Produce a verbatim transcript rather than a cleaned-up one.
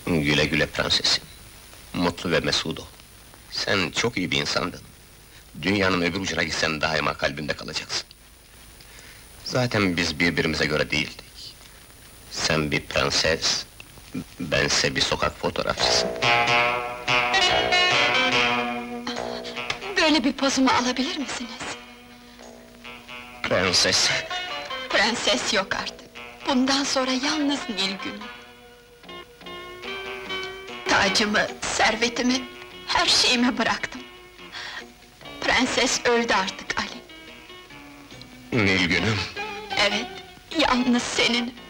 Güle güle prensesim. Mutlu ve mesut ol. Sen çok iyi bir insandın. Dünyanın öbür ucuna gitsen daima kalbimde kalacaksın. Zaten biz birbirimize göre değildik. Sen bir prenses, bense bir sokak fotoğrafçısı. Böyle bir pozumu alabilir misiniz? Prenses! Prenses yok artık. Bundan sonra yalnız Nilgün. Tacımı, servetimi, her şeyimi bıraktım. Prenses öldü artık Ali. Nilgün'üm! Evet, yalnız senin.